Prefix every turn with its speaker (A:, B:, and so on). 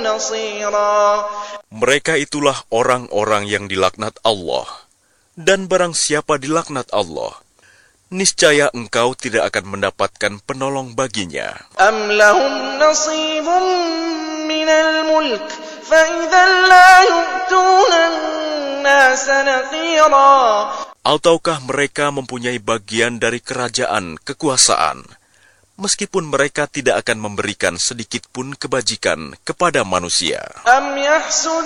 A: نصيرا.
B: Mereka itulah orang-orang yang dilaknat Allah. Dan barang siapa dilaknat Allah, niscaya engkau tidak akan mendapatkan penolong baginya.
A: أم لهم نصيب من الملك فإذا لا يؤتون الناس نقيرا.
B: Ataukah mereka mempunyai bagian dari kerajaan, kekuasaan, meskipun mereka tidak akan memberikan sedikit pun kebajikan kepada manusia.
A: أم يحسد